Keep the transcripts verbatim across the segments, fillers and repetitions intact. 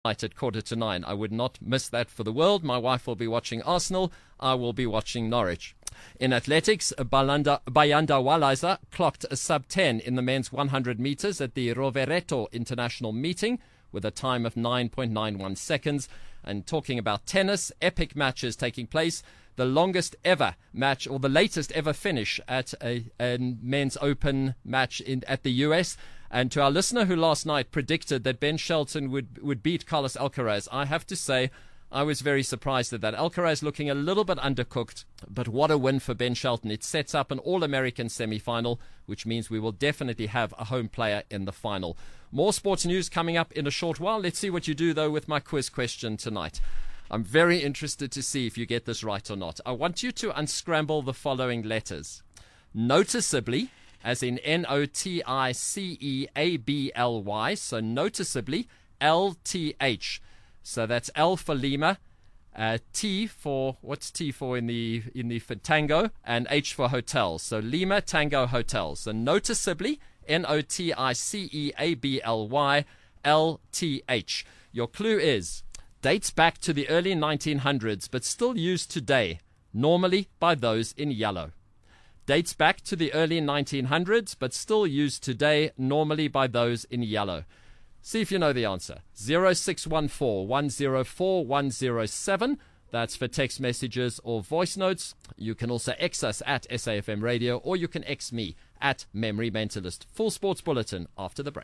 at quarter to nine. I would not miss that for the world. My wife will be watching Arsenal. I will be watching Norwich. In athletics, Bayanda Walaza clocked a sub ten in the men's one hundred meters at the Rovereto International Meeting with a time of nine point nine one seconds. And talking about tennis, epic matches taking place. The longest ever match, or the latest ever finish at a, a men's open match in, at the U S. And to our listener who last night predicted that Ben Shelton would, would beat Carlos Alcaraz, I have to say I was very surprised at that. Alcaraz looking a little bit undercooked, but what a win for Ben Shelton. It sets up an All-American semi-final, which means we will definitely have a home player in the final. More sports news coming up in a short while. Let's see what you do, though, with my quiz question tonight. I'm very interested to see if you get this right or not. I want you to unscramble the following letters. Noticeably, as in N O T I C E A B L Y, so noticeably, L T H. So that's L for Lima, uh, T for, what's T for in the in the for tango, and H for hotel. So Lima, Tango, Hotel. So noticeably, N O T I C E A B L Y, L T H. Your clue is, dates back to the early nineteen hundreds, but still used today, normally by those in yellow. Dates back to the early nineteen hundreds, but still used today, normally by those in yellow. See if you know the answer. zero six one four, one zero four, one zero seven. That's for text messages or voice notes. You can also X us at S A F M Radio, or you can X me at Memory Mentalist. Full Sports Bulletin after the break.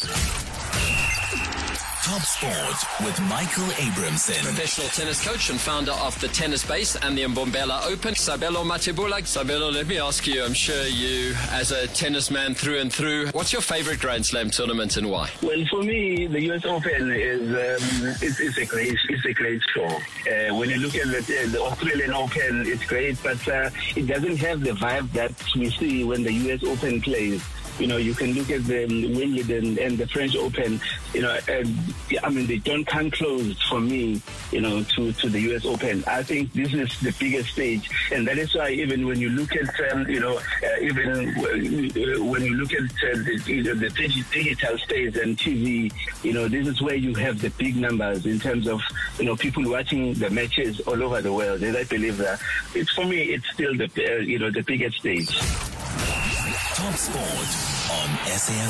Top Sport with Michael Abramson. Professional tennis coach and founder of the Tennis Base and the Mbombela Open. Sabelo Matebula. Sabelo, let me ask you, I'm sure you, as a tennis man through and through, what's your favorite Grand Slam tournament and why? Well, for me, the U S Open is um, it's, it's a great it's a great show. Uh, when you look at the, the Australian Open, it's great, but uh, it doesn't have the vibe that we see when the U S Open plays. You know, you can look at the Wimbledon and the French Open, you know, and, I mean, they don't come close for me, you know, to, to the U S Open. I think this is the biggest stage. And that is why even when you look at, um, you know, uh, even uh, when you look at uh, the, you know, the digital stage and T V, you know, this is where you have the big numbers in terms of, you know, people watching the matches all over the world. And I believe that it's, for me, it's still the, uh, you know, the biggest stage. Top Sport on S A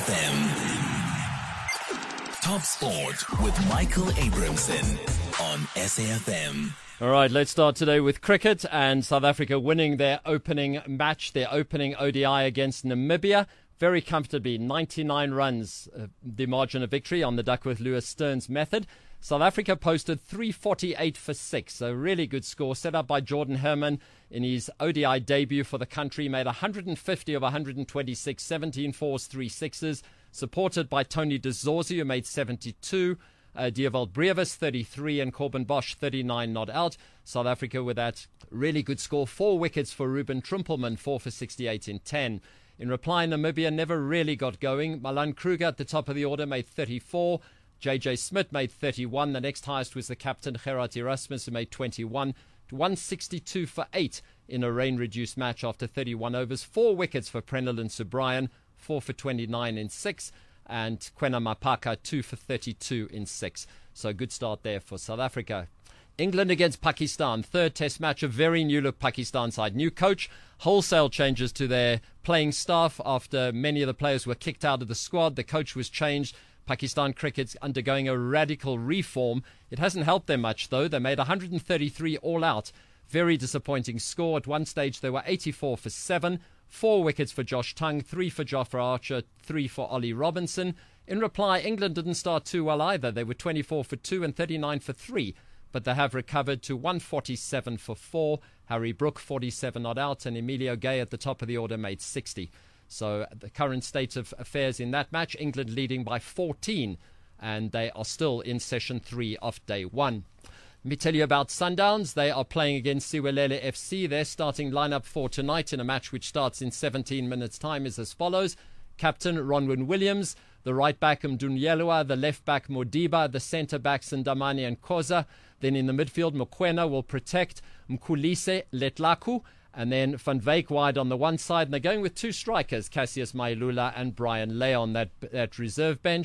F M. Top Sport with Michael Abramson on S A F M. All right, let's start today with cricket and South Africa winning their opening match, their opening O D I against Namibia. Very comfortably, ninety-nine runs, uh, the margin of victory on the Duckworth Lewis Stearns method. South Africa posted three forty-eight for six, a really good score set up by Jordan Herman in his O D I debut for the country. Made one hundred fifty of one hundred twenty-six, seventeen fours, three sixes, supported by Tony de Zorzi, who made seventy-two, uh, Dewald Brevis thirty-three, and Corbin Bosch thirty-nine not out. South Africa with that really good score, four wickets for Ruben Trumpelman, four for sixty-eight in ten. In reply, Namibia never really got going. Malan Kruger at the top of the order made thirty-four. J J Smith made thirty-one. The next highest was the captain, Gerard Erasmus, who made twenty-one. one sixty-two for eight in a rain-reduced match after thirty-one overs. Four wickets for Prenelin Subrayan, four for twenty-nine in six. And Kwena Mapaka, two for thirty-two in six. So a good start there for South Africa. England against Pakistan, third test match, a very new-look Pakistan side. New coach, wholesale changes to their playing staff after many of the players were kicked out of the squad. The coach was changed. Pakistan cricket's undergoing a radical reform. It hasn't helped them much, though. They made one hundred thirty-three all out. Very disappointing score. At one stage, they were eighty-four for seven. Four wickets for Josh Tongue, three for Jofra Archer, three for Ollie Robinson. In reply, England didn't start too well either. They were twenty-four for two and thirty-nine for three. But they have recovered to one forty-seven for four. Harry Brook, forty-seven not out. And Emilio Gay at the top of the order made sixty. So the current state of affairs in that match, England leading by fourteen, and they are still in session three of day one. Let me tell you about Sundowns. They are playing against Siwelele F C. Their starting lineup for tonight in a match which starts in seventeen minutes' time is as follows. Captain Ronwin Williams, the right back Mdunyelwa, the left back Modiba, the centre backs Ndamani and Koza. Then in the midfield, Mokoena will protect Mkhulise Letlaku. And then Van Wyk wide on the one side. And they're going with two strikers, Cassius Mailula and Brian Leon, that, that reserve bench.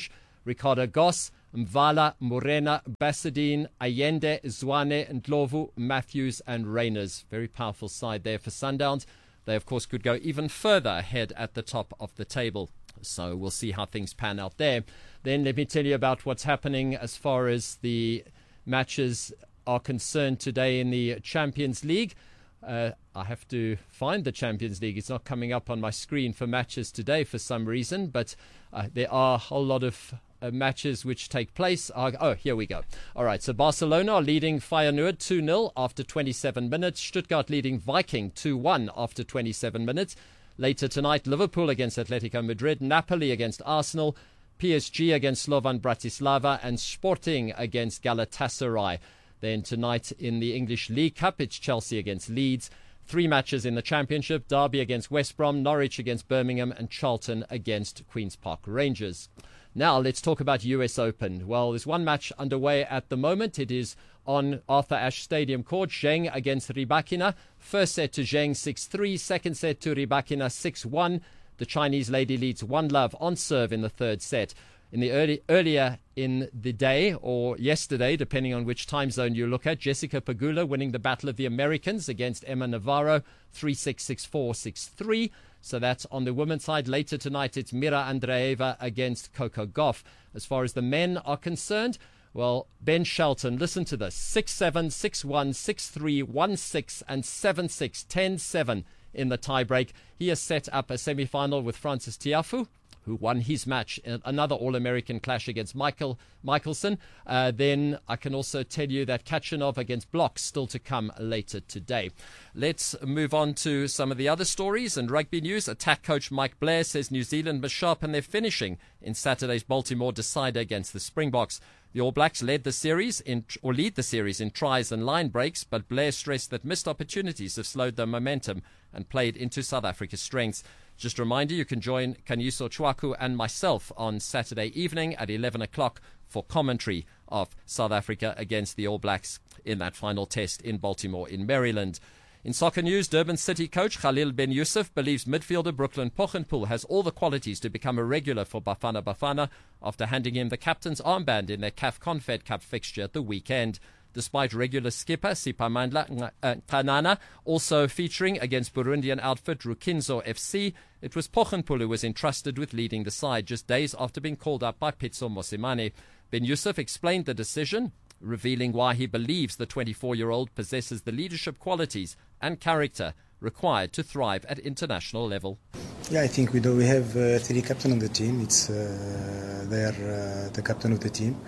Ricardo Goss, Mvala, Morena, Basadine, Allende, Zwane, Ndlovu, Matthews and Reyners. Very powerful side there for Sundowns. They, of course, could go even further ahead at the top of the table. So we'll see how things pan out there. Then let me tell you about what's happening as far as the matches are concerned today in the Champions League. Uh, I have to find the Champions League. It's not coming up on my screen for matches today for some reason, but uh, there are a whole lot of uh, matches which take place. Uh, oh, here we go. All right, so Barcelona are leading Feyenoord two nil after twenty-seven minutes. Stuttgart leading Viking two one after twenty-seven minutes. Later tonight, Liverpool against Atletico Madrid, Napoli against Arsenal, P S G against Slovan Bratislava, and Sporting against Galatasaray. Then tonight in the English League Cup, it's Chelsea against Leeds. Three matches in the Championship, Derby against West Brom, Norwich against Birmingham, and Charlton against Queen's Park Rangers. Now let's talk about U S Open. Well, there's one match underway at the moment. It is on Arthur Ashe Stadium court. Zheng against Rybakina. First set to Zheng six three. Second set to Rybakina six one. The Chinese lady leads one love on serve in the third set. In the early, earlier in the day or yesterday, depending on which time zone you look at, Jessica Pegula winning the Battle of the Americans against Emma Navarro three six, six four, six three. So that's on the women's side. Later tonight, it's Mira Andreeva against Coco Gauff. As far as the men are concerned, well, Ben Shelton, listen to this. six seven, six one, six three, one six, and seven six, ten seven in the tiebreak. He has set up a semi-final with Francis Tiafoe, who won his match in another All-American clash against Michael Michelson. Uh, then I can also tell you that Kachanov against Block still to come later today. Let's move on to some of the other stories and rugby news. Attack coach Mike Blair says New Zealand must sharpen their finishing in Saturday's Baltimore decider against the Springboks. The All Blacks led the series in, or lead the series in tries and line breaks, but Blair stressed that missed opportunities have slowed their momentum and played into South Africa's strengths. Just a reminder, you can join Kanyuso Chwaku and myself on Saturday evening at eleven o'clock for commentary of South Africa against the All Blacks in that final test in Baltimore in Maryland. In soccer news, Durban City coach Khalil Ben Yusuf believes midfielder Brooklyn Pochenpoel has all the qualities to become a regular for Bafana Bafana after handing him the captain's armband in their C A F Confed Cup fixture at the weekend. Despite regular skipper Sipamandla Kanana also featuring against Burundian outfit Rukinzo F C, it was Pochenpoel who was entrusted with leading the side just days after being called up by Pitso Mosimane. Ben Yusuf explained the decision, revealing why he believes the twenty-four-year-old possesses the leadership qualities and character required to thrive at international level. Yeah, I think we do. We have uh, three captains on the team. It's uh, they are uh, the captain of the team.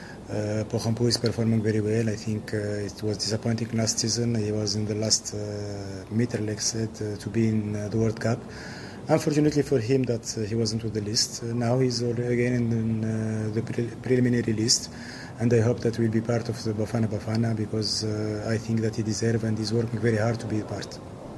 Uh, Pochenpoel is performing very well. I think uh, it was disappointing last season. He was in the last uh, meter, like I said, uh, to be in uh, the World Cup. Unfortunately for him, that uh, he wasn't with the list. Uh, now he's again in, in uh, the pre- preliminary list, and I hope that will be part of the Bafana Bafana because uh, I think that he deserves and he's working very hard to be a part.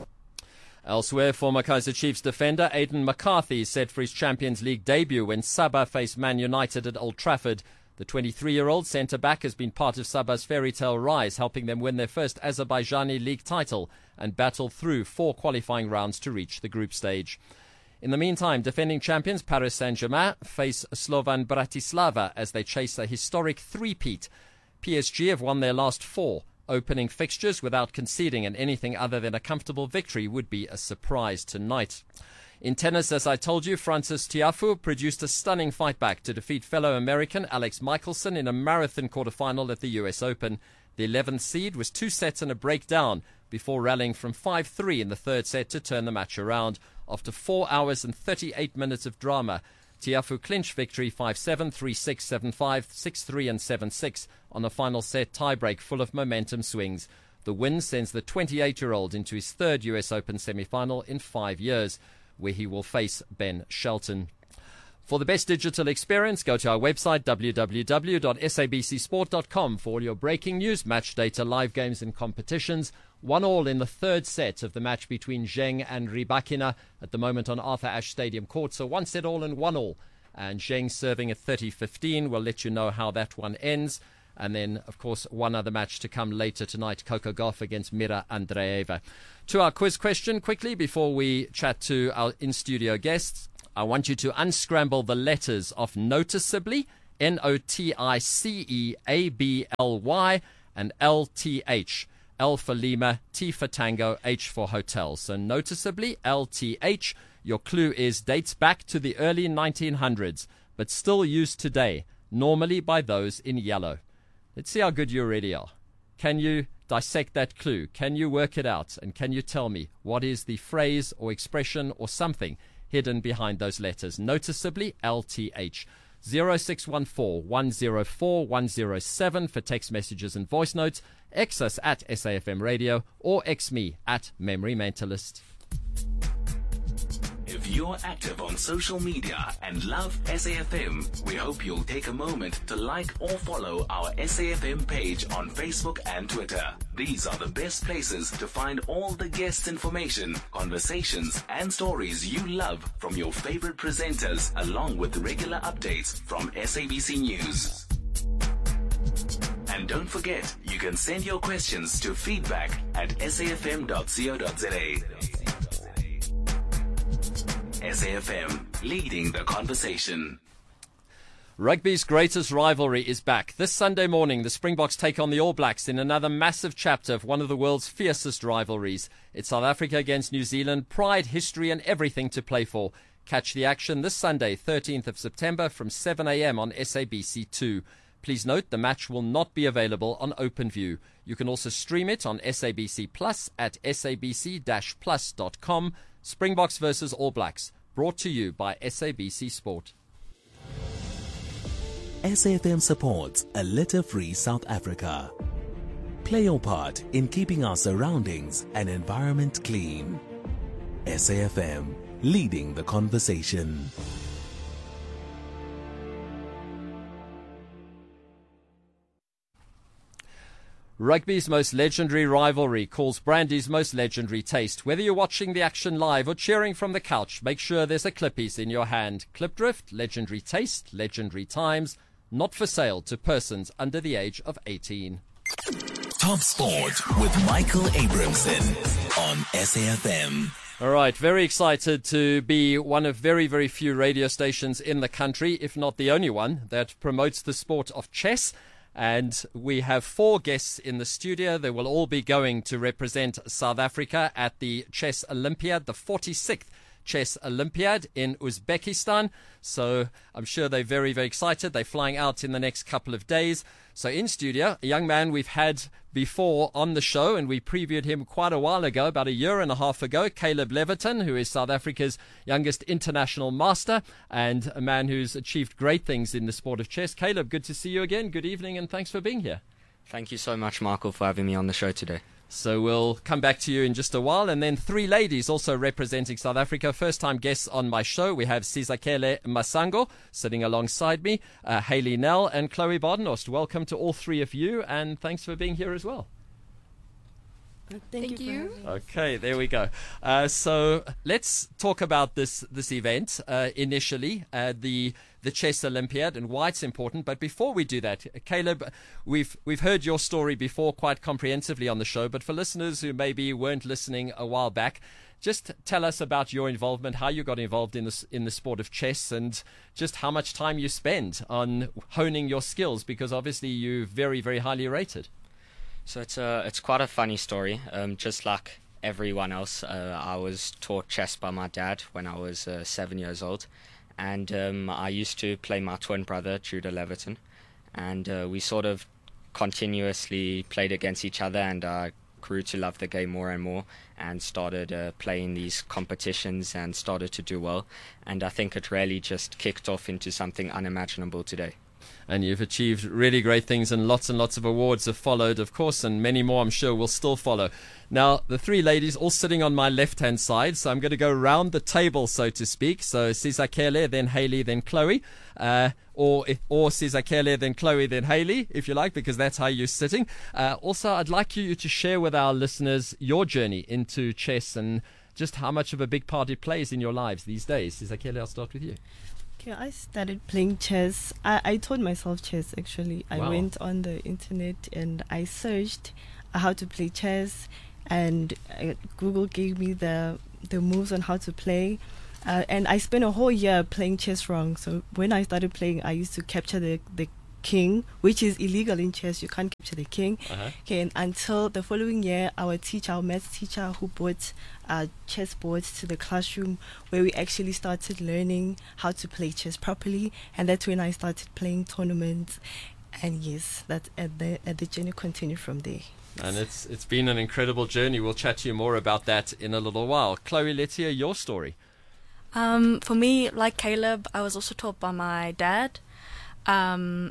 Elsewhere, former Kaizer Chiefs defender Aidan McCarthy is set for his Champions League debut when Sabah face Man United at Old Trafford. The twenty-three-year-old centre-back has been part of Sabah's fairy tale rise, helping them win their first Azerbaijani league title and battle through four qualifying rounds to reach the group stage. In the meantime, defending champions Paris Saint-Germain face Slovan Bratislava as they chase a historic three-peat. P S G have won their last four opening fixtures without conceding, and anything other than a comfortable victory would be a surprise tonight. In tennis, as I told you, Francis Tiafoe produced a stunning fight back to defeat fellow American Alex Michelson in a marathon quarterfinal at the U S Open. The eleventh seed was two sets and a break down before rallying from five three in the third set to turn the match around. After four hours and thirty-eight minutes of drama, Tiafoe clinched victory five seven, three six, seven five, six three and seven six on a final set tiebreak full of momentum swings. The win sends the twenty-eight-year-old into his third U S Open semi-final in five years, where he will face Ben Shelton. For the best digital experience, go to our website w w w dot s a b c sport dot com for all your breaking news, match data, live games and competitions. One all in the third set of the match between Zheng and Rybakina at the moment on Arthur Ashe Stadium court. So one set all and one all. And Zheng serving at thirty fifteen. We'll let you know how that one ends. And then, of course, one other match to come later tonight, Coco Gauff against Mira Andreeva. To our quiz question, quickly, before we chat to our in-studio guests, I want you to unscramble the letters of noticeably N O T I C E A B L Y, and L T H. L for Lima, T for Tango, H for Hotel. So noticeably, L T H, your clue is dates back to the early nineteen hundreds, but still used today, normally by those in yellow. Let's see how good you already are. Can you dissect that clue? Can you work it out? And can you tell me what is the phrase or expression or something hidden behind those letters? Noticeably, L T H. zero six one four, one zero four, one zero seven for text messages and voice notes. X us at S A F M Radio or X me at Memory Mentalist. If you're active on social media and love S A F M, we hope you'll take a moment to like or follow our S A F M page on Facebook and Twitter. These are the best places to find all the guest information, conversations, and stories you love from your favorite presenters, along with regular updates from S A B C News. And don't forget, you can send your questions to feedback at s a f m dot co dot z a. S A F M, leading the conversation. Rugby's greatest rivalry is back. This Sunday morning, the Springboks take on the All Blacks in another massive chapter of one of the world's fiercest rivalries. It's South Africa against New Zealand, pride, history, and everything to play for. Catch the action this Sunday, thirteenth of September, from seven a.m. on S A B C two. Please note the match will not be available on OpenView. You can also stream it on S A B C Plus at s a b c dash plus dot com. Springboks versus All Blacks, brought to you by S A B C Sport. S A F M supports a litter-free South Africa. Play your part in keeping our surroundings and environment clean. S A F M, leading the conversation. Rugby's most legendary rivalry calls brandy's most legendary taste. Whether you're watching the action live or cheering from the couch, make sure there's a Clippies in your hand. Klipdrift, legendary taste, legendary times, not for sale to persons under the age of eighteen. Top Sport with Michael Abramson on S A F M. All right, very excited to be one of very, very few radio stations in the country, if not the only one, that promotes the sport of chess. And we have four guests in the studio. They will all be going to represent South Africa at the Chess Olympiad, the forty-sixth Chess Olympiad in Uzbekistan. So I'm sure they're very, very excited. They're flying out in the next couple of days. So in studio, a young man we've had before on the show, and we previewed him quite a while ago, about a year and a half ago, Caleb Leverton, who is South Africa's youngest international master and a man who's achieved great things in the sport of chess. Caleb, good to see you again. Good evening, and thanks for being here. Thank you so much, Michael, for having me on the show today. So we'll come back to you in just a while. And then three ladies also representing South Africa. First-time guests on my show. We have Sizakele Masango sitting alongside me, uh, Hayley Nell and Chloe Badenhorst. Welcome to all three of you, and thanks for being here as well. Thank, Thank you. you. Okay, there we go. Uh, so let's talk about this this event uh, initially, uh, the the Chess Olympiad, and why it's important. But before we do that, Caleb, we've we've heard your story before quite comprehensively on the show. But for listeners who maybe weren't listening a while back, just tell us about your involvement, how you got involved in this in the sport of chess, and just how much time you spend on honing your skills, because obviously you're very, very highly rated. So it's a, it's quite a funny story. Um, just like everyone else, uh, I was taught chess by my dad when I was uh, seven years old. And um, I used to play my twin brother, Judah Leverton. And uh, we sort of continuously played against each other, and I grew to love the game more and more and started uh, playing these competitions and started to do well. And I think it really just kicked off into something unimaginable today. And you've achieved really great things, and lots and lots of awards have followed, of course, and many more I'm sure will still follow. Now, the three ladies all sitting on my left-hand side, so I'm going to go round the table, so to speak. So Sizakele, then Hayley, then Chloe, uh, or or Sizakele, then Chloe, then Hayley, if you like, because that's how you're sitting. Uh, also, I'd like you to share with our listeners your journey into chess and just how much of a big part it plays in your lives these days. Sizakele, I'll start with you. Yeah, I started playing chess. I, I taught myself chess, actually. I wow. went on the internet and I searched how to play chess, and uh, Google gave me the the moves on how to play. Uh, and I spent a whole year playing chess wrong. So when I started playing, I used to capture the, the king, which is illegal in chess. You can't capture the king. Uh-huh. Okay, and until the following year, our teacher, our maths teacher, who brought uh, chess boards to the classroom, where we actually started learning how to play chess properly, and that's when I started playing tournaments. And yes, that at the at the journey continued from there. And it's it's been an incredible journey. We'll chat to you more about that in a little while. Chloe, let's hear your story. Um, for me, like Caleb, I was also taught by my dad. Um,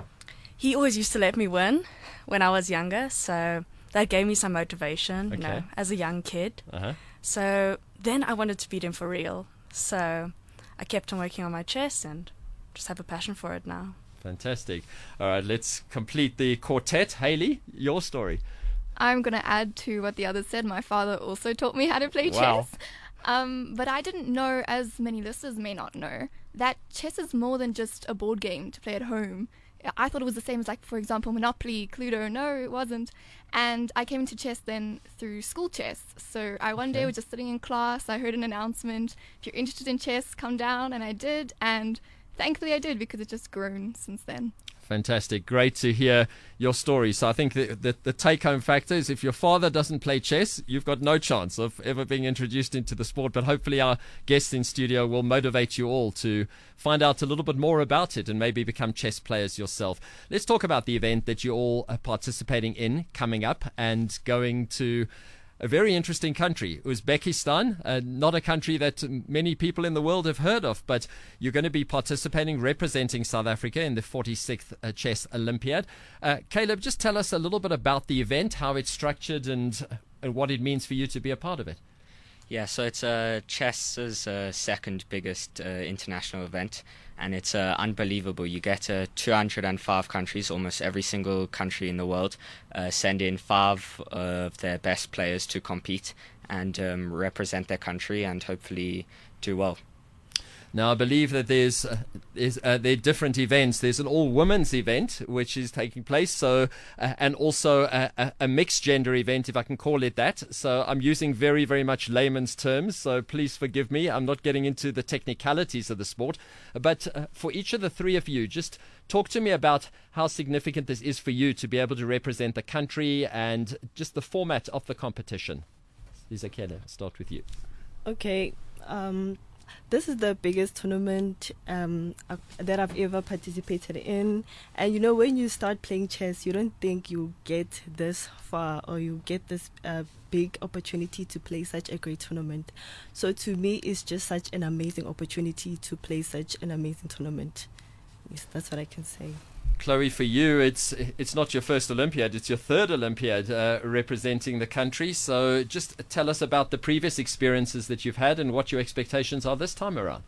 he always used to let me win when I was younger, so that gave me some motivation, Okay. you know, as a young kid. Uh-huh. So then I wanted to beat him for real. So I kept on working on my chess and just have a passion for it now. Fantastic. All right, let's complete the quartet. Hayley, your story. I'm going to add to what the others said. My father also taught me how to play Wow. chess. Um, but I didn't know, as many listeners may not know, that chess is more than just a board game to play at home. I thought it was the same as, like, for example, Monopoly, Cluedo. No, it wasn't. And I came into chess then through school chess. So I one day Okay. was just sitting in class. I heard an announcement. If you're interested in chess, come down. And I did. And thankfully I did, because it's just grown since then. Fantastic. Great to hear your story. So I think the, the, the take-home factor is if your father doesn't play chess, you've got no chance of ever being introduced into the sport. But hopefully our guests in studio will motivate you all to find out a little bit more about it and maybe become chess players yourself. Let's talk about the event that you're all uh, participating in coming up and going to a very interesting country, Uzbekistan, uh, not a country that many people in the world have heard of, but you're going to be participating, representing South Africa in the forty-sixth uh, Chess Olympiad. Uh, Caleb, just tell us a little bit about the event, how it's structured, and, and what it means for you to be a part of it. Yeah, so it's uh, chess's uh, second biggest uh, international event, and it's uh, unbelievable. You get uh, two hundred five countries, almost every single country in the world, uh, send in five of their best players to compete and um, represent their country and hopefully do well. Now, I believe that there's uh, there's uh, there are different events. There's an all-women's event which is taking place, so uh, and also a, a, a mixed-gender event, if I can call it that. So I'm using very, very much layman's terms, so please forgive me. I'm not getting into the technicalities of the sport. But uh, for each of the three of you, just talk to me about how significant this is for you to be able to represent the country and just the format of the competition. Lisa Keller, start with you. Okay. Um, This is the biggest tournament um, that I've ever participated in. And you know, when you start playing chess, you don't think you get this far or you get this uh, big opportunity to play such a great tournament. So to me, it's just such an amazing opportunity to play such an amazing tournament. Yes, that's what I can say. Chloe, for you, it's it's not your first Olympiad, it's your third Olympiad uh, representing the country. So just tell us about the previous experiences that you've had and what your expectations are this time around.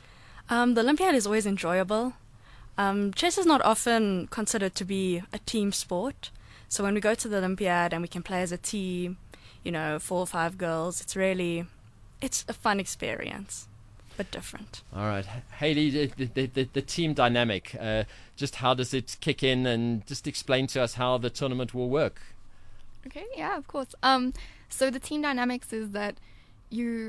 Um, the Olympiad is always enjoyable. Um, chess is not often considered to be a team sport. So when we go to the Olympiad and we can play as a team, you know, four or five girls, it's really, it's a fun experience, but different. All right. Hayley, the, the, the, the team dynamic, uh, just how does it kick in, and just explain to us how the tournament will work. Okay, yeah, of course. Um, so the team dynamics is that you,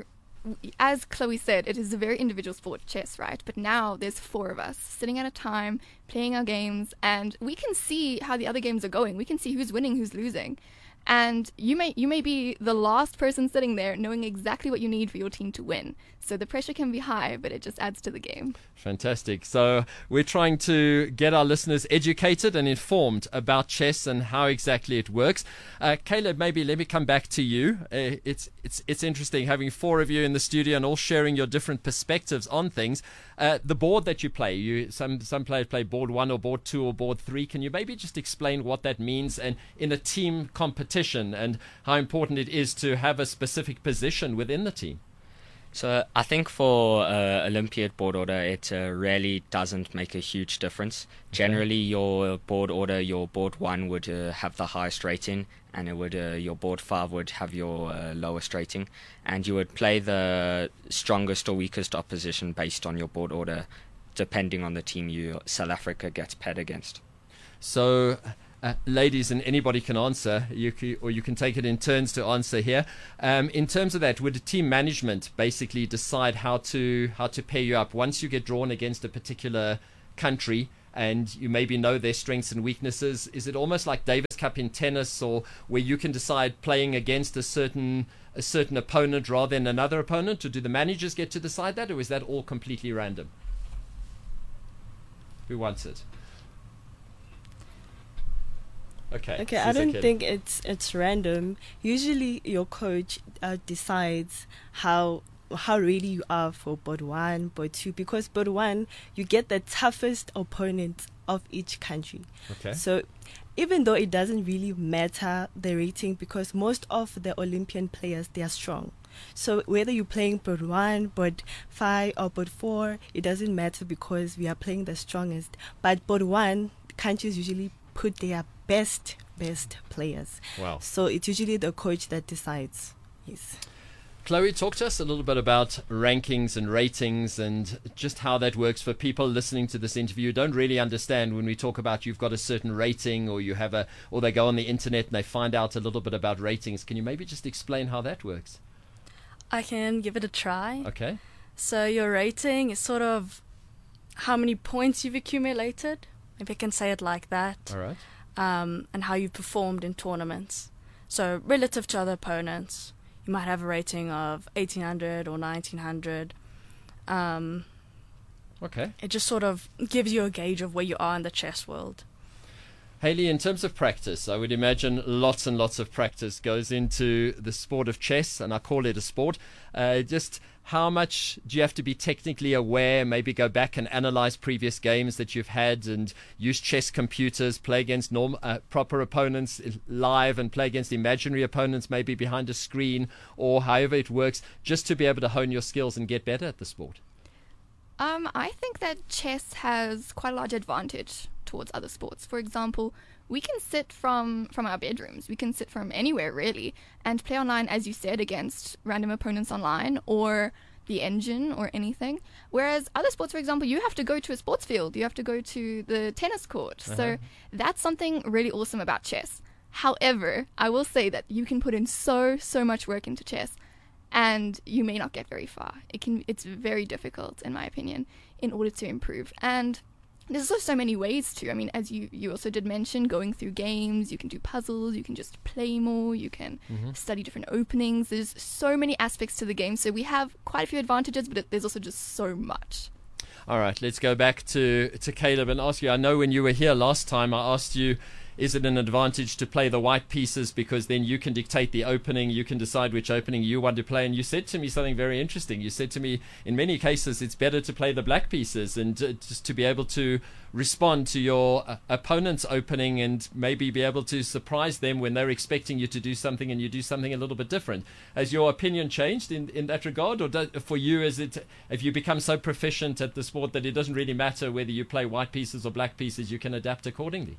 as Chloe said, it is a very individual sport, chess, right? But now there's four of us sitting at a time, playing our games, and we can see how the other games are going. We can see who's winning, who's losing. And you may you may be the last person sitting there knowing exactly what you need for your team to win. So the pressure can be high, but it just adds to the game. Fantastic. So we're trying to get our listeners educated and informed about chess and how exactly it works. Uh, Caleb, maybe let me come back to you. Uh, it's it's it's interesting having four of you in the studio and all sharing your different perspectives on things. Uh, the board that you play, you some some players play board one or board two or board three. Can you maybe just explain what that means and in a team competition and how important it is to have a specific position within the team? So I think for uh, Olympiad board order, it uh, really doesn't make a huge difference. Generally, your board order, your board one would uh, have the highest rating, and it would uh, your board five would have your uh, lowest rating, and you would play the strongest or weakest opposition based on your board order, depending on the team you South Africa gets paired against. So Uh, ladies, and anybody can answer, you can, or you can take it in turns to answer here. Um, in terms of that, would team management basically decide how to how to pair you up once you get drawn against a particular country and you maybe know their strengths and weaknesses? Is it almost like Davis Cup in tennis, or where you can decide playing against a certain a certain opponent rather than another opponent, or do the managers get to decide that, or is that all completely random? Who wants it? Okay. Okay, I don't think it's it's random. Usually, your coach uh, decides how how ready you are for board one, board two, because board one you get the toughest opponents of each country. Okay. So, even though it doesn't really matter the rating, because most of the Olympian players, they are strong. So whether you're playing board one, board five, or board four, it doesn't matter because we are playing the strongest. But board one, countries usually put their best, best players. Wow. So it's usually the coach that decides. Yes. Chloe, talk to us a little bit about rankings and ratings and just how that works for people listening to this interview. Don't really understand when we talk about you've got a certain rating, or you have a, or they go on the internet and they find out a little bit about ratings. Can you maybe just explain how that works? I can give it a try. Okay. So your rating is sort of how many points you've accumulated, if I can say it like that. All right. Um, and how you performed in tournaments. So relative to other opponents, you might have a rating of eighteen hundred or nineteen hundred. Um, okay. It just sort of gives you a gauge of where you are in the chess world. Hayley, in terms of practice, I would imagine lots and lots of practice goes into the sport of chess, and I call it a sport. Uh, just how much do you have to be technically aware, maybe go back and analyze previous games that you've had and use chess computers, play against norm, uh, proper opponents live and play against imaginary opponents maybe behind a screen, or however it works, just to be able to hone your skills and get better at the sport? Um, I think that chess has quite a large advantage towards other sports. For example, we can sit from, from our bedrooms, we can sit from anywhere really, and play online, as you said, against random opponents online or the engine or anything. Whereas other sports, for example, you have to go to a sports field, you have to go to the tennis court. Uh-huh. So that's something really awesome about chess. However, I will say that you can put in so, so much work into chess, and you may not get very far. It can, it's very difficult, in my opinion, in order to improve. And there's also so many ways to. I mean, as you, you also did mention, going through games, you can do puzzles, you can just play more, you can Mm-hmm. study different openings. There's so many aspects to the game. So we have quite a few advantages, but it, there's also just so much. All right, let's go back to, to Caleb and ask you. I know when you were here last time, I asked you, is it an advantage to play the white pieces because then you can dictate the opening, you can decide which opening you want to play? And you said to me something very interesting. You said to me, in many cases, it's better to play the black pieces and uh, just to be able to respond to your uh, opponent's opening and maybe be able to surprise them when they're expecting you to do something and you do something a little bit different. Has your opinion changed in, in that regard? Or do, for you, is it, have you become so proficient at the sport that it doesn't really matter whether you play white pieces or black pieces, you can adapt accordingly?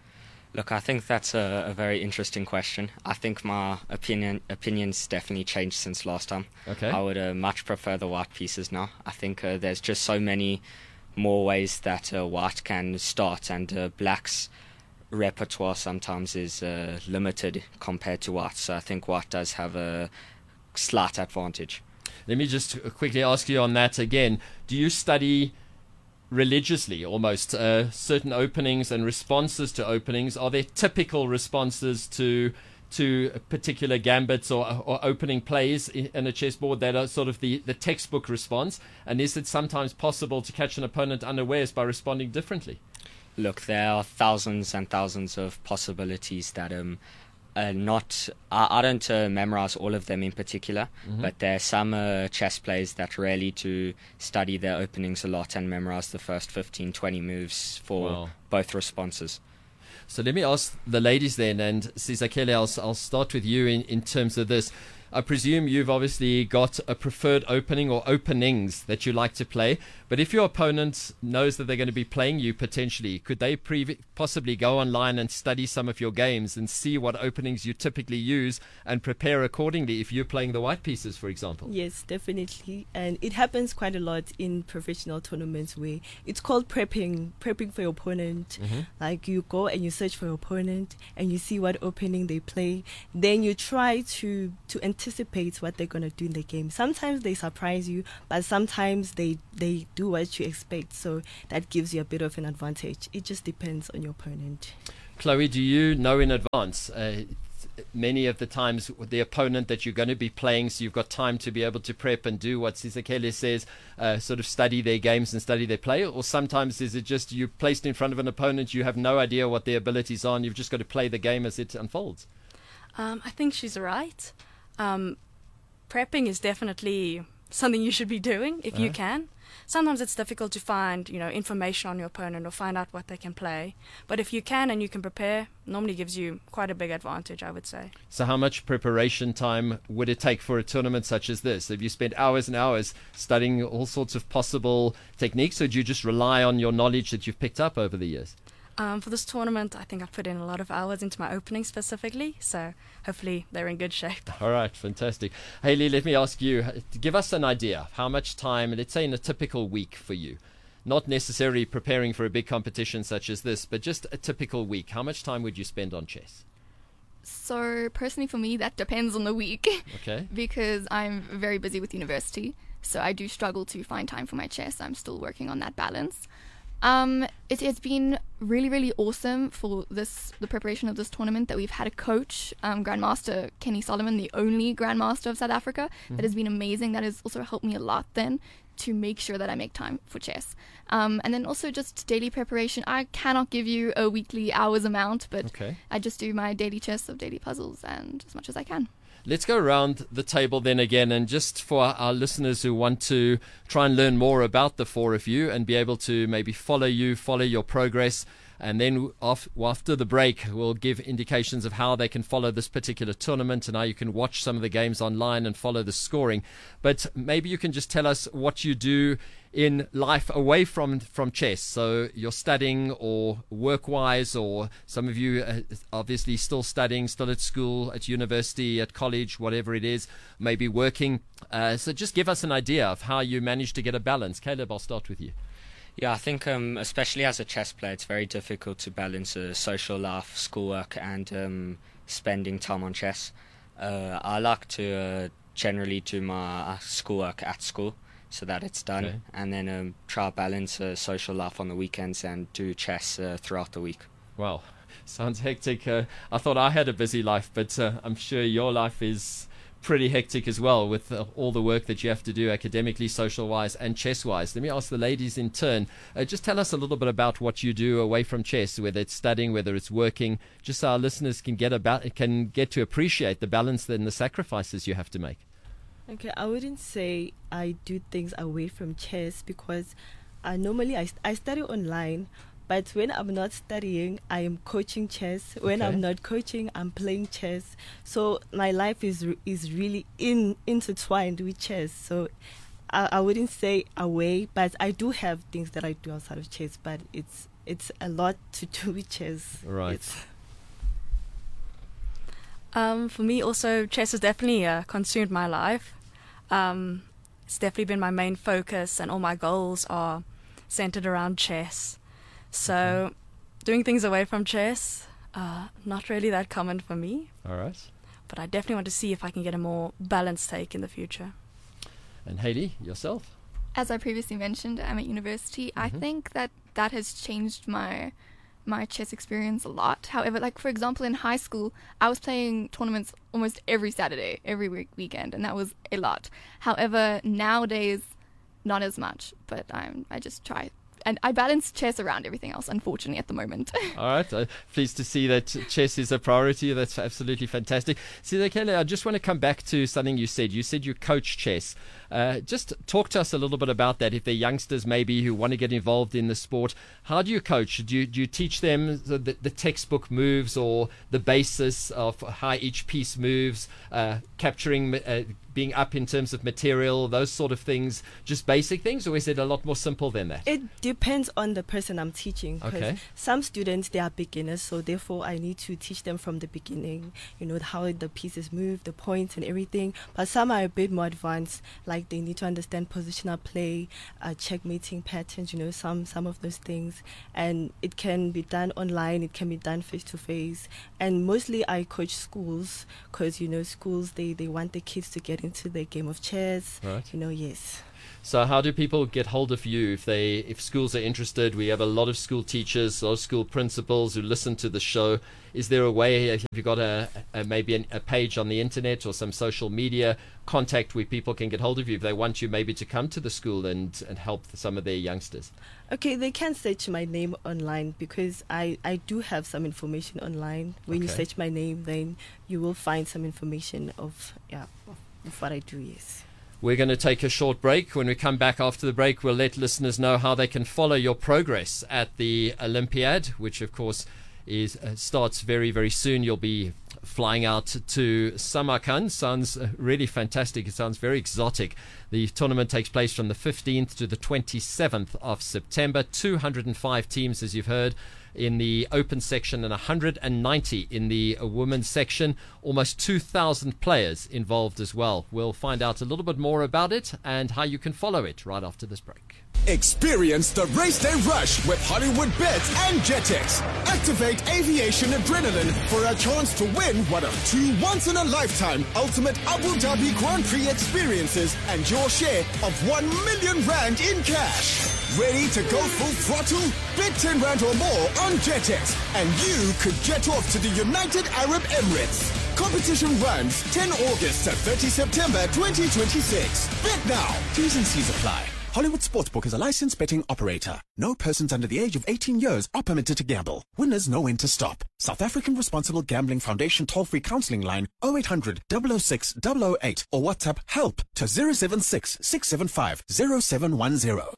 Look, I think that's a, a very interesting question. I think my opinion opinions definitely changed since last time. Okay. I would uh, much prefer the white pieces now. I think uh, there's just so many more ways that uh, white can start, and uh, black's repertoire sometimes is uh, limited compared to white. So I think white does have a slight advantage. Let me just quickly ask you on that again. Do you study religiously almost uh, certain openings and responses to openings? Are there typical responses to to particular gambits or, or opening plays in a chessboard that are sort of the, the textbook response? And is it sometimes possible to catch an opponent unawares by responding differently? Look, there are thousands and thousands of possibilities that um Uh, not, I, I don't uh, memorize all of them in particular, Mm-hmm. but there are some uh, chess players that really to study their openings a lot and memorize the first fifteen, twenty moves for Wow. both responses. So let me ask the ladies then, and Sizakele, I'll, I'll start with you in, in terms of this. I presume you've obviously got a preferred opening or openings that you like to play. But if your opponent knows that they're going to be playing you potentially, could they pre- possibly go online and study some of your games and see what openings you typically use and prepare accordingly if you're playing the white pieces, for example? Yes, definitely. And it happens quite a lot in professional tournaments where it's called prepping, prepping for your opponent. Mm-hmm. Like you go and you search for your opponent and you see what opening they play. Then you try to, to anticipate what they're going to do in the game. Sometimes they surprise you, but sometimes they, they do what you expect. So that gives you a bit of an advantage. It just depends on your opponent. Chloe, do you know in advance uh, many of the times the opponent that you're going to be playing, so you've got time to be able to prep and do what Sizakele says, uh, sort of study their games and study their play? Or sometimes is it just you're placed in front of an opponent, you have no idea what their abilities are, and you've just got to play the game as it unfolds? Um, I think she's right. Um, prepping is definitely something you should be doing if uh-huh. you can. Sometimes it's difficult to find, you know, information on your opponent or find out what they can play. But if you can and you can prepare, normally gives you quite a big advantage, I would say. So how much preparation time would it take for a tournament such as this? Have you spent hours and hours studying all sorts of possible techniques, or do you just rely on your knowledge that you've picked up over the years? Um, for this tournament, I think I've put in a lot of hours into my opening specifically, so hopefully they're in good shape. All right, fantastic. Hayley, let me ask you, give us an idea of how much time, let's say in a typical week for you, not necessarily preparing for a big competition such as this, but just a typical week, how much time would you spend on chess? So personally for me, that depends on the week. Okay. Because I'm very busy with university, so I do struggle to find time for my chess. I'm still working on that balance. Um, it has been really, really awesome for this the preparation of this tournament that we've had a coach, um, Grandmaster Kenny Solomon, the only Grandmaster of South Africa. Mm-hmm. That has been amazing. That has also helped me a lot then to make sure that I make time for chess. Um, and then also just daily preparation. I cannot give you a weekly hours amount, but okay. I just do my daily chess of daily puzzles and as much as I can. Let's go around the table then again, and just for our listeners who want to try and learn more about the four of you and be able to maybe follow you, follow your progress, and then after the break we'll give indications of how they can follow this particular tournament and how you can watch some of the games online and follow the scoring. But maybe you can just tell us what you do in life away from from chess, so you're studying or work-wise, or some of you are obviously still studying, still at school, at university, at college, whatever it is, maybe working. Uh, so just give us an idea of how you manage to get a balance. Caleb, I'll start with you. Yeah, I think um, especially as a chess player, it's very difficult to balance a social life, schoolwork, and um, spending time on chess. Uh, I like to uh, generally do my schoolwork at school so that it's done, okay. and then um, try to balance a social life on the weekends and do chess uh, throughout the week. Wow, sounds hectic. Uh, I thought I had a busy life, but uh, I'm sure your life is pretty hectic as well, with uh, all the work that you have to do academically, social-wise, and chess-wise. Let me ask the ladies in turn. Uh, just tell us a little bit about what you do away from chess, whether it's studying, whether it's working, just so our listeners can get about can get to appreciate the balance and the sacrifices you have to make. Okay, I wouldn't say I do things away from chess, because I normally I, I study online. But when I'm not studying, I am coaching chess. When okay. I'm not coaching, I'm playing chess. So my life is re- is really in intertwined with chess. So I, I wouldn't say away, but I do have things that I do outside of chess. But it's it's a lot to do with chess. Right. It's um, for me, also, chess has definitely uh, consumed my life. Um, it's definitely been my main focus, and all my goals are centered around chess. So, okay. doing things away from chess, uh, not really that common for me. All right. But I definitely want to see if I can get a more balanced take in the future. And Hayley, yourself? As I previously mentioned, I'm at university. Mm-hmm. I think that that has changed my my chess experience a lot. However, like for example, in high school, I was playing tournaments almost every Saturday, every week, weekend, and that was a lot. However, nowadays, not as much. But I'm I just try and I balance chess around everything else, unfortunately, at the moment. All right. Uh, pleased to see that chess is a priority. That's absolutely fantastic. See, Kelly, I just want to come back to something you said. You said you coach chess. Uh, just talk to us a little bit about that. If they're youngsters maybe who want to get involved in the sport, how do you coach? Do you, do you teach them the, the textbook moves or the basis of how each piece moves, uh, capturing, uh, being up in terms of material, those sort of things, just basic things, or is it a lot more simple than that? It depends on the person I'm teaching. Okay. Some students, they are beginners, so therefore I need to teach them from the beginning, you know, how the pieces move, the points and everything. But some are a bit more advanced, like they need to understand positional play, uh, checkmating patterns, you know, some, some of those things. And it can be done online, it can be done face-to-face. And mostly I coach schools because, you know, schools, they, they want the kids to get into the game of chess. Right. You know, yes. So how do people get hold of you if they if schools are interested? We have a lot of school teachers, a lot of school principals who listen to the show. Is there a way, have you got a, a maybe an, a page on the internet or some social media contact where people can get hold of you if they want you maybe to come to the school and, and help some of their youngsters? Okay, they can search my name online because I, I do have some information online. When you Okay. search my name, then you will find some information of, yeah, of what I do, yes. We're going to take a short break. When we come back after the break, we'll let listeners know how they can follow your progress at the Olympiad, which of course is uh, starts very, very soon. You'll be flying out to Samarkand. Sounds uh, really fantastic. It sounds very exotic. The tournament takes place from the fifteenth to the twenty-seventh of September. two hundred five teams, as you've heard, in the open section and one hundred ninety in the uh, women's section. Almost two thousand players involved as well. We'll find out a little bit more about it and how you can follow it right after this break. Experience the race day rush with Hollywood Bets and Jetex. Activate aviation adrenaline for a chance to win one of two once-in-a-lifetime ultimate Abu Dhabi Grand Prix experiences and your share of one million rand in cash. Ready to go full throttle? Bet ten rand or more on Jetex and you could jet off to the United Arab Emirates. Competition runs ten August to thirty September twenty twenty-six. Bet now. T's and C's apply. Hollywood Sportsbook is a licensed betting operator. No persons under the age of eighteen years are permitted to gamble. Winners know when to stop. South African Responsible Gambling Foundation toll-free counseling line oh eight hundred, double oh six, double oh eight or WhatsApp HELP to zero seven six, six seven five, zero seven one zero.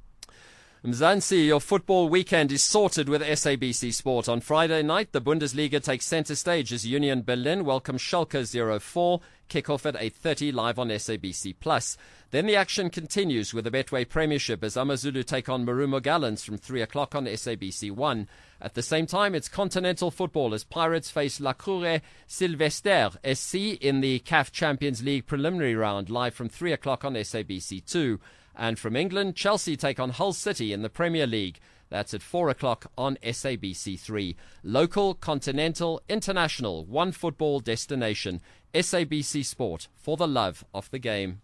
Mzansi, your football weekend is sorted with S A B C Sport. On Friday night, the Bundesliga takes centre stage as Union Berlin welcome Schalke zero four. Kick-off at eight thirty live on S A B C Plus. Then the action continues with the Betway Premiership as AmaZulu take on Marumo Gallants from three o'clock on S A B C one. At the same time, it's continental football as Pirates face La Cour Sylvester S C in the C A F Champions League preliminary round live from three o'clock on S A B C two. And from England, Chelsea take on Hull City in the Premier League. That's at four o'clock on S A B C three. Local, continental, international, one football destination. S A B C Sport, for the love of the game.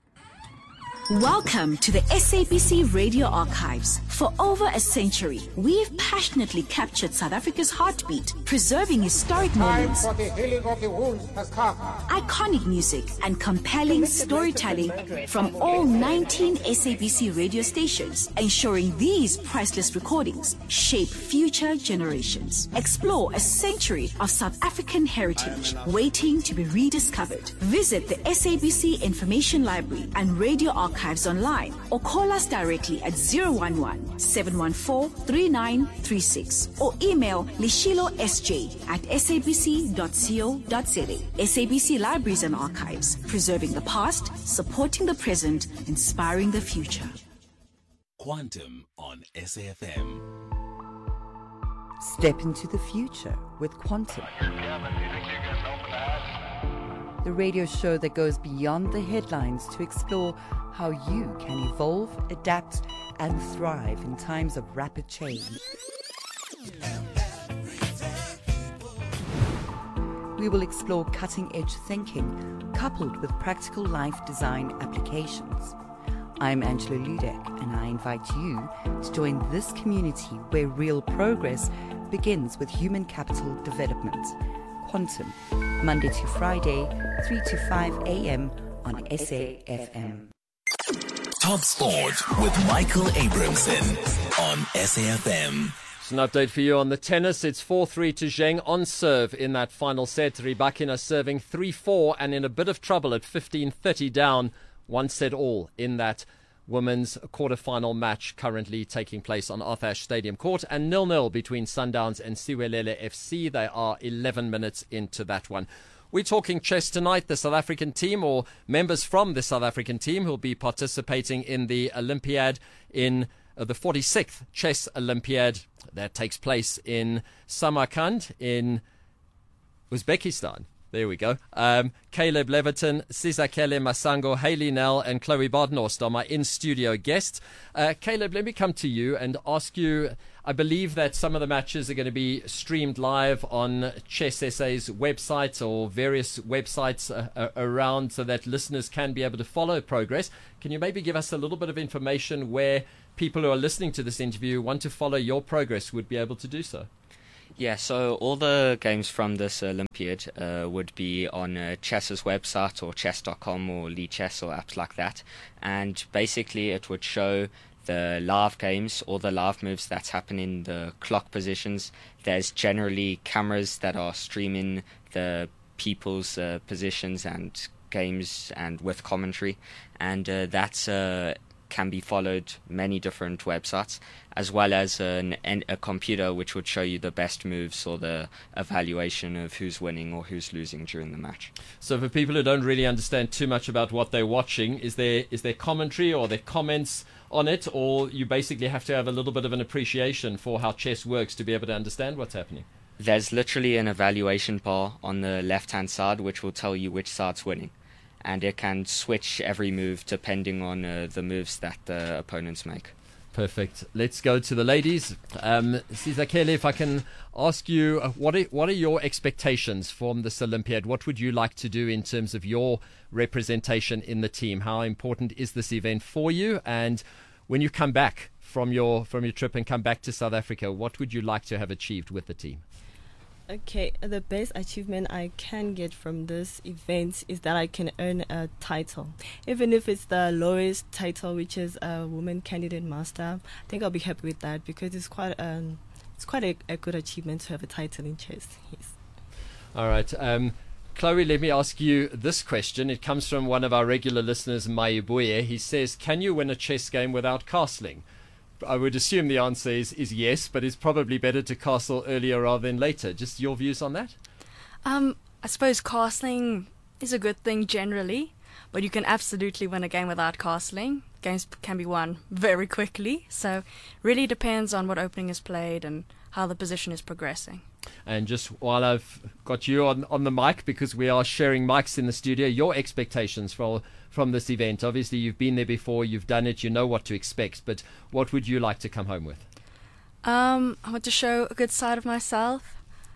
Welcome to the S A B C Radio Archives. For over a century, we've passionately captured South Africa's heartbeat, preserving historic moments, iconic music, and compelling storytelling from all nineteen S A B C radio stations, ensuring these priceless recordings shape future generations. Explore a century of South African heritage waiting to be rediscovered. Visit the S A B C Information Library and Radio Archives online or call us directly at zero one one, seven one four, three nine three six or email lishilo s j at s a b c dot co dot za. S A B C Libraries and Archives, preserving the past, supporting the present, inspiring the future. Quantum on S A F M. Step into the future with Quantum. The radio show that goes beyond the headlines to explore how you can evolve, adapt, and thrive in times of rapid change. We will explore cutting-edge thinking coupled with practical life design applications. I'm Angela Ludek, and I invite you to join this community where real progress begins with human capital development. Quantum, Monday to Friday, three to five a.m. on S A F M. Top Sport with Michael Abramson on S A F M. An update for you on the tennis. It's four three to Zheng on serve in that final set. Rybakina serving three four and in a bit of trouble at fifteen thirty down. One set all in that women's quarter-final match currently taking place on Arthur Ashe Stadium Court, and nil nil between Sundowns and Siwelele F C. They are eleven minutes into that one. We're talking chess tonight. The South African team, or members from the South African team, who will be participating in the Olympiad in uh, the forty-sixth Chess Olympiad that takes place in Samarkand in Uzbekistan. There we go. Um, Caleb Leverton, Sizakele Masango, Hayley Nell, and Chloe Badenhorst are my in-studio guests. Uh, Caleb, let me come to you and ask you, I believe that some of the matches are going to be streamed live on Chess S A's website or various websites uh, uh, around so that listeners can be able to follow progress. Can you maybe give us a little bit of information where people who are listening to this interview want to follow your progress would be able to do so? Yeah, so all the games from this Olympiad uh, would be on uh, Chess's website or chess dot com or Lichess or apps like that. And basically it would show the live games, all the live moves that's happening, the clock positions. There's generally cameras that are streaming the people's uh, positions and games and with commentary. And uh, that's... Uh, can be followed many different websites, as well as an, an, a computer which would show you the best moves or the evaluation of who's winning or who's losing during the match. So for people who don't really understand too much about what they're watching, is there is there commentary or there comments on it, or you basically have to have a little bit of an appreciation for how chess works to be able to understand what's happening? There's literally an evaluation bar on the left-hand side which will tell you which side's winning. And it can switch every move depending on uh, the moves that the opponents make. Perfect. Let's go to the ladies. Um, Sizakele, if I can ask you, uh, what are, what are your expectations from this Olympiad? What would you like to do in terms of your representation in the team? How important is this event for you? And when you come back from your from your trip and come back to South Africa, what would you like to have achieved with the team? Okay, the best achievement I can get from this event is that I can earn a title. Even if it's the lowest title, which is a woman candidate master, I think I'll be happy with that because it's quite um, it's quite a, a good achievement to have a title in chess. Yes. All right. Um, Chloe, let me ask you this question. It comes from one of our regular listeners, Mayibuye. He says, can you win a chess game without castling? I would assume the answer is, is yes, but it's probably better to castle earlier rather than later. Just your views on that? Um, I suppose castling is a good thing generally, but you can absolutely win a game without castling. Games can be won very quickly, so really depends on what opening is played and how the position is progressing. And just while I've got you on, on the mic, because we are sharing mics in the studio, your expectations for, from this event. Obviously, you've been there before, you've done it, you know what to expect, but what would you like to come home with? Um, I want to show a good side of myself,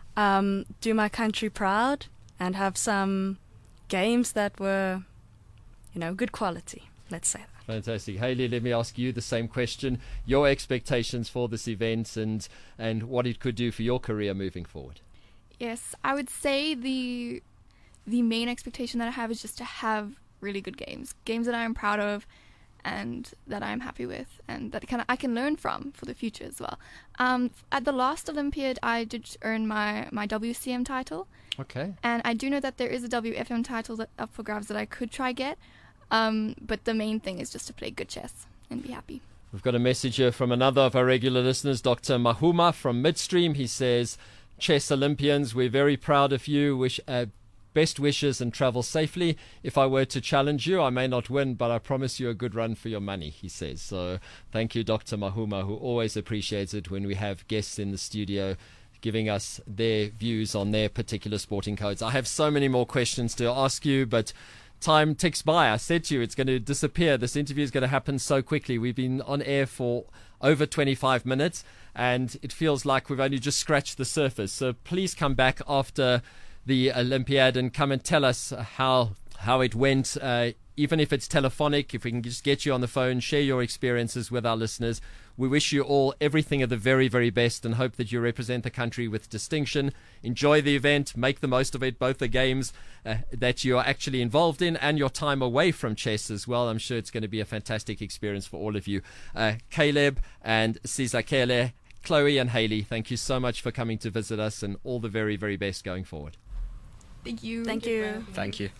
um, do my country proud, and have some games that were, you know, good quality, let's say that. Fantastic. Hayley, let me ask you the same question. Your expectations for this event and and what it could do for your career moving forward. Yes, I would say the the main expectation that I have is just to have really good games. Games that I'm proud of and that I'm happy with and that kind of I can learn from for the future as well. Um, at the last Olympiad, I did earn my, my W C M title. Okay. And I do know that there is a W F M title that, up for grabs that I could try get. Um, but the main thing is just to play good chess and be happy. We've got a message here from another of our regular listeners, Doctor Mahuma from Midstream. He says, Chess Olympians, we're very proud of you. Wish uh, best wishes and travel safely. If I were to challenge you, I may not win, but I promise you a good run for your money, he says. So thank you, Doctor Mahuma, who always appreciates it when we have guests in the studio giving us their views on their particular sporting codes. I have so many more questions to ask you, but time ticks by. I said to you, it's going to disappear. This interview is going to happen so quickly. We've been on air for over twenty-five minutes, and it feels like we've only just scratched the surface. So please come back after the Olympiad and come and tell us how how it went, uh, even if it's telephonic, if we can just get you on the phone, share your experiences with our listeners. We wish you all everything of the very, very best and hope that you represent the country with distinction. Enjoy the event, make the most of it, both the games uh, that you are actually involved in and your time away from chess as well. I'm sure it's going to be a fantastic experience for all of you. Uh, Caleb and Sizakele, Chloe and Haley, thank you so much for coming to visit us, and all the very, very best going forward. Thank you. Thank you. Thank you.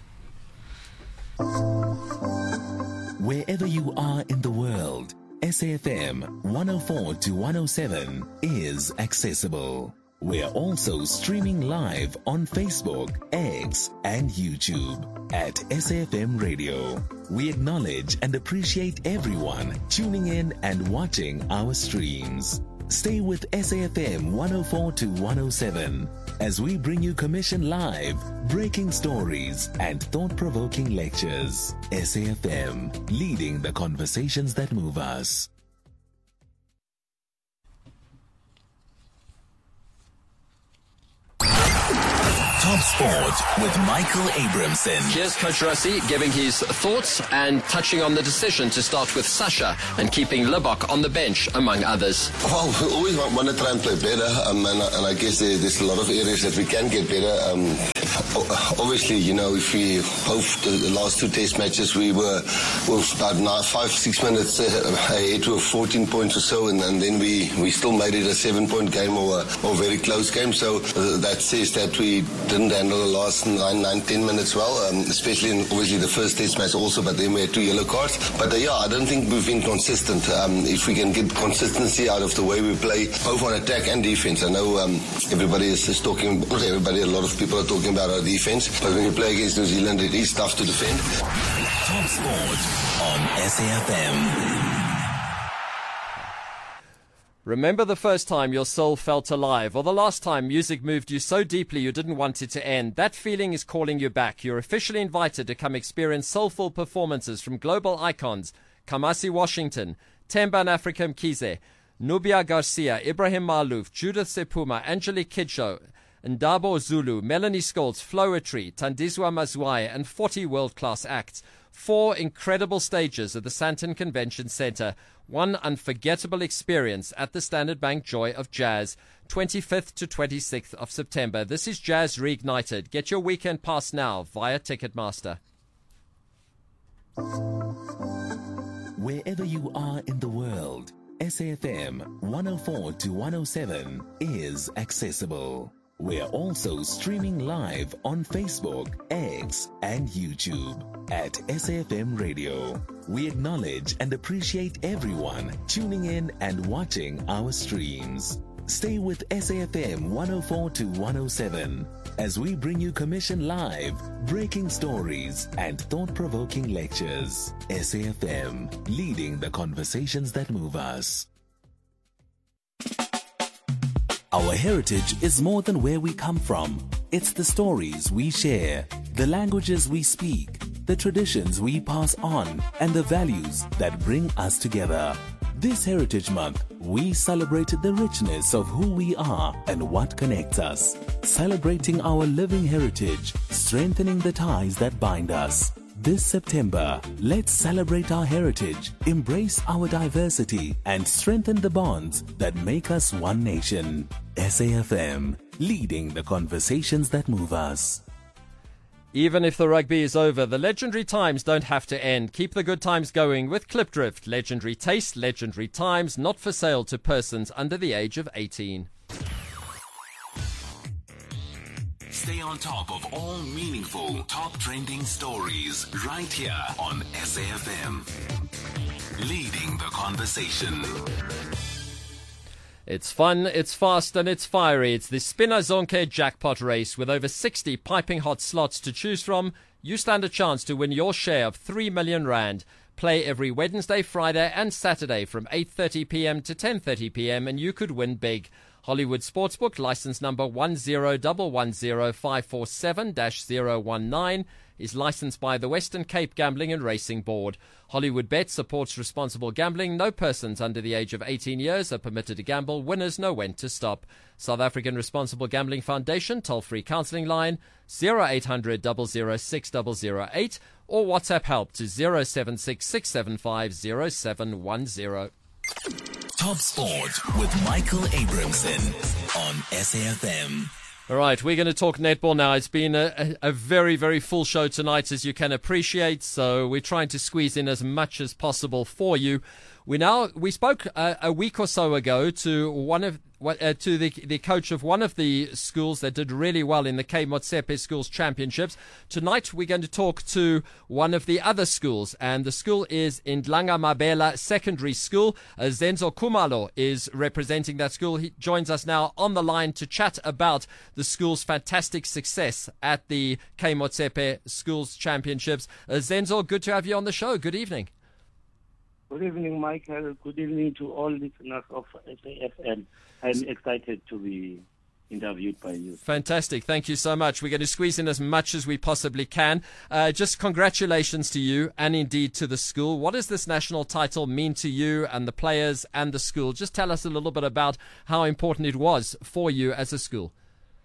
Wherever you are in the world, S A F M one oh four to one oh seven is accessible. We're also streaming live on Facebook, X, and YouTube at S A F M Radio. We acknowledge and appreciate everyone tuning in and watching our streams. Stay with S A F M one oh four to one oh seven as we bring you commission live, breaking stories, and thought-provoking lectures. S A F M, leading the conversations that move us. Top Sport with Michael Abramson. Here's Coach Rossi giving his thoughts and touching on the decision to start with Sasha and keeping Libok on the bench, among others. Well, we always want, want to try and play better, um, and, and I guess there, there's a lot of areas that we can get better. Um, obviously, you know, if we both the, the last two test matches, we were, were about nine, five, six minutes ahead to fourteen points or so, and, and then we, we still made it a seven-point game or a, or a very close game. So uh, that says that we didn't handle the last nine, nine, ten minutes well, um, especially in obviously the first test match also, but then we had two yellow cards. But uh, yeah, I don't think we've been consistent. Um, if we can get consistency out of the way we play, both on attack and defense. I know um, everybody is just talking, not everybody, a lot of people are talking about our defense, but when you play against New Zealand, it is tough to defend. Top Sport on S A F M. Remember the first time your soul felt alive, or the last time music moved you so deeply you didn't want it to end. That feeling is calling you back. You're officially invited to come experience soulful performances from global icons Kamasi Washington, Themba Africa Mkhize, Nubia Garcia, Ibrahim Malouf, Judith Sepuma, Angelique Kidjo, Ndabo Zulu, Melanie Scholz, Flowetry, Tandizwa Mazwai, and forty world-class acts. Four incredible stages at the Sandton Convention Centre. One unforgettable experience at the Standard Bank Joy of Jazz. twenty-fifth to twenty-sixth of September. This is Jazz Reignited. Get your weekend pass now via Ticketmaster. Wherever you are in the world, S A F M one oh four to one oh seven is accessible. We're also streaming live on Facebook, X, and YouTube at S A F M Radio. We acknowledge and appreciate everyone tuning in and watching our streams. Stay with S A F M one oh four to one oh seven as we bring you commission live, breaking stories, and thought-provoking lectures. S A F M, leading the conversations that move us. Our heritage is more than where we come from. It's the stories we share, the languages we speak, the traditions we pass on, and the values that bring us together. This Heritage Month, we celebrate the richness of who we are and what connects us. Celebrating our living heritage, strengthening the ties that bind us. This September, let's celebrate our heritage, embrace our diversity, and strengthen the bonds that make us one nation. S A F M, leading the conversations that move us. Even if the rugby is over, the legendary times don't have to end. Keep the good times going with Klipdrift. Legendary taste, legendary times, not for sale to persons under the age of eighteen. Stay on top of all meaningful, top trending stories right here on S A F M. Leading the conversation. It's fun, it's fast, and it's fiery. It's the Spinner Zonke jackpot race. With over sixty piping hot slots to choose from, you stand a chance to win your share of three million rand. Play every Wednesday, Friday, and Saturday from eight thirty p.m. to ten thirty p.m. and you could win big. Hollywood Sportsbook, license number one zero one one zero five four seven dash zero one nine, is licensed by the Western Cape Gambling and Racing Board. Hollywood Bet supports responsible gambling. No persons under the age of eighteen years are permitted to gamble. Winners know when to stop. South African Responsible Gambling Foundation toll-free counselling line zero eight hundred, double oh six, double oh eight or WhatsApp help to zero seven six, six seven five, zero seven one zero. Top Sport with Michael Abramson on S A F M. All right, we're going to talk netball now. It's been a, a, a very, very full show tonight, as you can appreciate. So we're trying to squeeze in as much as possible for you. We now we spoke uh, a week or so ago to one of uh, to the the coach of one of the schools that did really well in the K Motsepe Schools Championships. Tonight we're going to talk to one of the other schools, and the school is Indlanga Mabela Secondary School. Uh, Zenzo Kumalo is representing that school. He joins us now on the line to chat about the school's fantastic success at the K Motsepe Schools Championships. Uh, Zenzo, good to have you on the show. Good evening. Good evening, Michael. Good evening to all listeners of S A F M. I'm excited to be interviewed by you. Fantastic. Thank you so much. We're going to squeeze in as much as we possibly can. Uh, just congratulations to you and indeed to the school. What does this national title mean to you and the players and the school? Just tell us a little bit about how important it was for you as a school.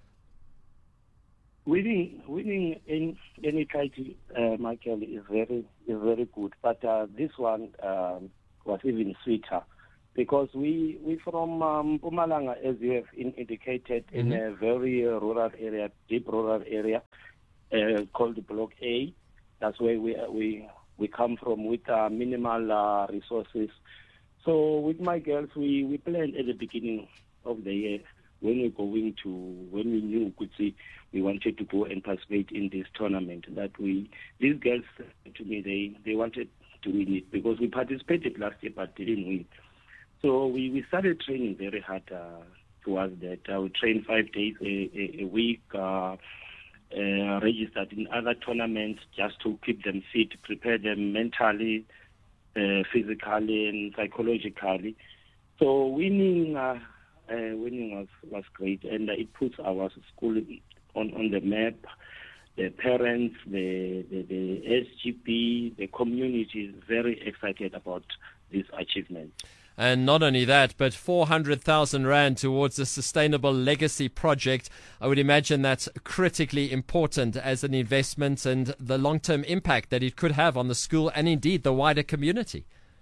Winning, winning in any title, uh, Michael, is very, is very good. But uh, this one um, was even sweeter because we, we from um, Mpumalanga, as you have in, indicated, mm-hmm. in a very uh, rural area, deep rural area uh, called Block A. That's where we we we come from with uh, minimal uh, resources. So with my girls, we, we planned at the beginning of the year when we going to when we knew could see we wanted to go and participate in this tournament, that we these girls said to me they they wanted to win it because we participated last year but didn't win. So we, we started training very hard uh, towards that. Uh, we trained five days a, a, a week, uh, uh, registered in other tournaments just to keep them fit, prepare them mentally, uh, physically, and psychologically. So winning. Uh, Uh, winning was, was great, and uh, it puts our school on, on the map. The parents, the, the, the S G P, the community is very excited about this achievement. And not only that, but four hundred thousand rand towards a sustainable legacy project. I would imagine that's critically important as an investment and the long-term impact that it could have on the school and indeed the wider community.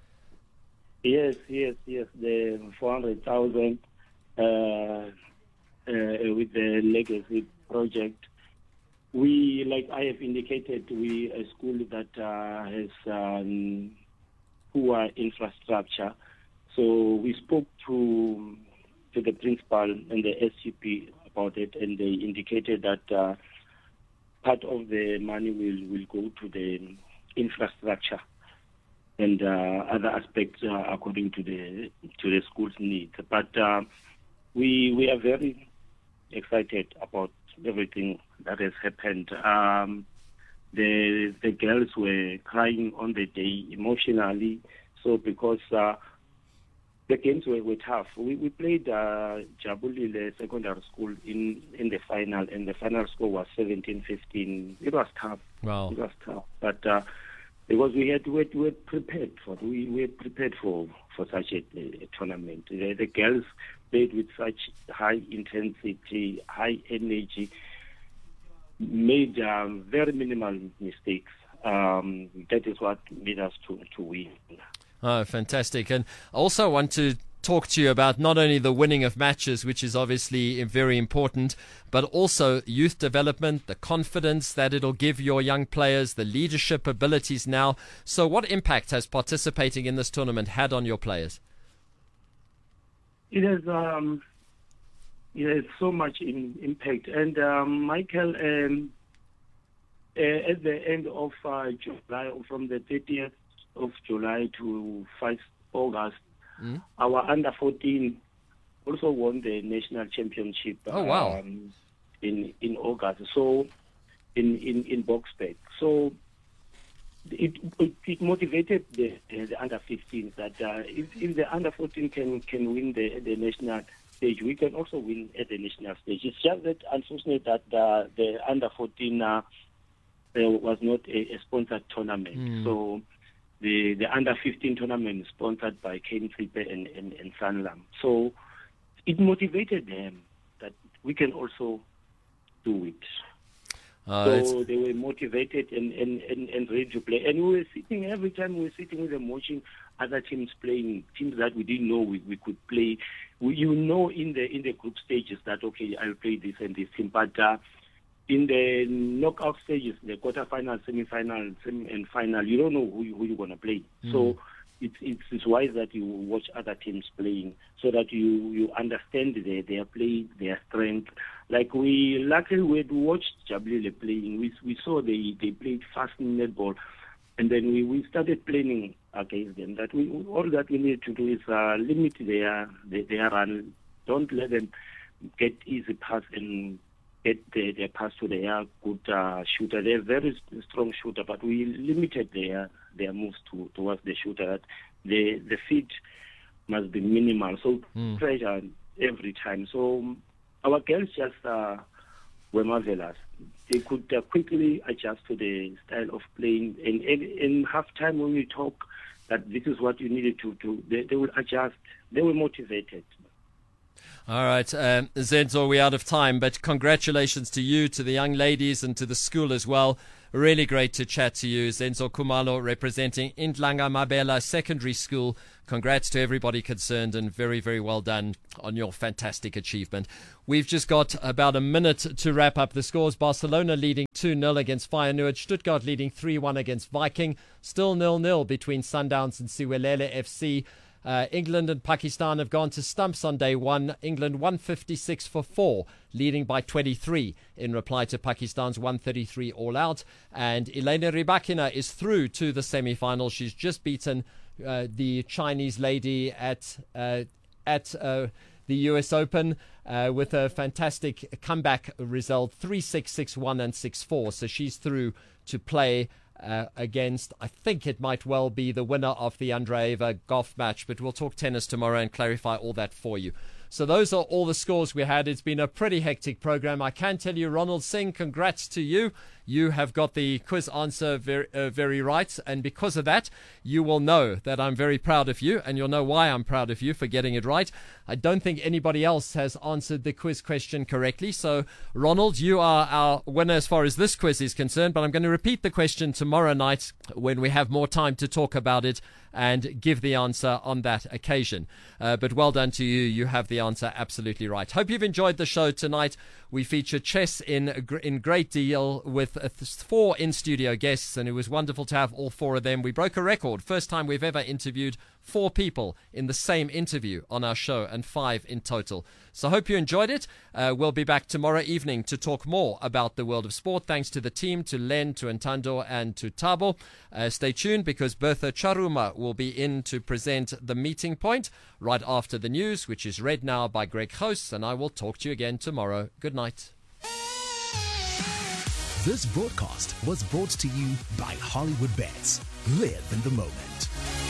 Yes, yes, yes. The four hundred thousand Uh, uh, with the legacy project. We, like I have indicated, we a school that uh, has um, poor infrastructure. So we spoke to to the principal and the S G P about it, and they indicated that uh, part of the money will, will go to the infrastructure and uh, other aspects uh, according to the to the school's needs. But uh, We we are very excited about everything that has happened. Um, the the girls were crying on the day emotionally, so because uh, the games were, were tough. We we played uh, Jabulile Secondary School in, in the final, and the final score was seventeen fifteen. It was tough. Wow. It was tough, but uh, because we had we, we were prepared for we were prepared for, for such a, a tournament. The, the girls played with such high intensity, high energy, made um, very minimal mistakes. Um, that is what made us to, to win. Oh, fantastic. And I also want to talk to you about not only the winning of matches, which is obviously very important, but also youth development, the confidence that it'll give your young players, the leadership abilities now. So what impact has participating in this tournament had on your players? It has, um, it has so much in, impact. And um, Michael, um, uh, at the end of uh, July, from the thirtieth of July to first August, mm. our under fourteen also won the national championship. Oh, wow. Um, in in August, so in in in Boksburg. So it it, it motivated the, the under fifteens that uh, if, if the under fourteen can can win the the national stage, we can also win at the national stage. It's just that unfortunate that uh, the under fourteen uh, there was not a, a sponsored tournament. Mm. So the the under fifteen tournament is sponsored by Kane Tripe and, and, and Sanlam. So it motivated them that we can also do it. Uh, so they were motivated and, and, and, and ready to play. And we were sitting, every time we were sitting with them watching other teams playing, teams that we didn't know we, we could play. We, you know in the in the group stages that, okay, I'll play this and this team. But uh, in the knockout stages, the quarterfinal, semi-final, semi and final, you don't know who, who you're going to play. Mm. So it's, it's it's wise that you watch other teams playing so that you, you understand their, their play, their strength. Like we, luckily we had watched Jabulile playing. We we saw they, they played fast in netball. And then we, we started playing against them. That we all that we need to do is uh, limit their, their their run. Don't let them get easy pass and get their, their pass to their good uh, shooter. They're a very strong shooter, but we limited their their moves to, towards the shooter. That the the feet must be minimal, so mm. pressure every time. So our girls just uh, were marvelous. They could uh, quickly adjust to the style of playing. And in half time, when we talk that this is what you needed to do, they, they will adjust. They were motivated. All right, um, Zenzo, we're out of time, but congratulations to you, to the young ladies, and to the school as well. Really great to chat to you. Zenzo Khumalo representing Intlanga Mabela Secondary School. Congrats to everybody concerned, and very, very well done on your fantastic achievement. We've just got about a minute to wrap up the scores. Barcelona leading two nil against Feyenoord. Stuttgart leading three one against Viking. Still nil nil between Sundowns and Siwelele F C. Uh, England and Pakistan have gone to stumps on day one. England one fifty-six for four, leading by twenty-three in reply to Pakistan's one thirty-three all out. And Elena Rybakina is through to the semi-final. She's just beaten uh, the Chinese lady at uh, at uh, the U S Open uh, with a fantastic comeback result, three six, six one and six four. So she's through to play Uh, against, I think it might well be the winner of the Andreeva golf match, but we'll talk tennis tomorrow and clarify all that for you. So those are all the scores we had. It's been a pretty hectic program. I can tell you, Ronald Singh, congrats to you. You have got the quiz answer very, uh, very right, and because of that, you will know that I'm very proud of you, and you'll know why I'm proud of you for getting it right. I don't think anybody else has answered the quiz question correctly, so Ronald, you are our winner as far as this quiz is concerned, but I'm going to repeat the question tomorrow night when we have more time to talk about it and give the answer on that occasion. Uh, but well done to you. You have the answer absolutely right. Hope you've enjoyed the show tonight. We feature chess in in great deal with four in-studio guests, and it was wonderful to have all four of them. We broke a record. First time we've ever interviewed four people in the same interview on our show, and five in total. So hope you enjoyed it. Uh, we'll be back tomorrow evening to talk more about the world of sport. Thanks to the team, to Len, to Ntando, and to Tabo. Uh, stay tuned because Bertha Charuma will be in to present The Meeting Point right after the news, which is read now by Greg Host, and I will talk to you again tomorrow. Good night. This broadcast was brought to you by Hollywood Bets. Live in the moment.